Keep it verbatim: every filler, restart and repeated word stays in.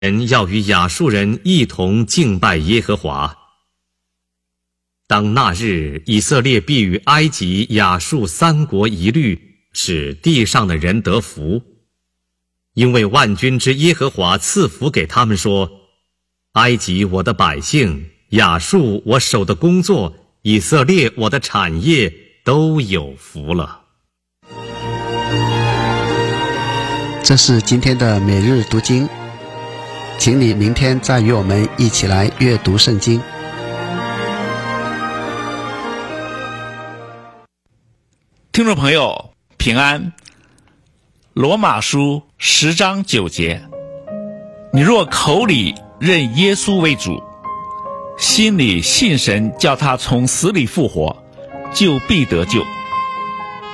人要与亚述人一同敬拜耶和华。当那日，以色列必与埃及、亚述三国一律，使地上的人得福。因为万军之耶和华赐福给他们说：埃及我的百姓，亚述我手的工作，以色列我的产业都有福了。 这是今天的每日读经，请你明天再与我们一起来阅读圣经。 听众朋友平安。罗马书十章九节，你若口里认耶稣为主，心里信神叫他从死里复活，就必得救。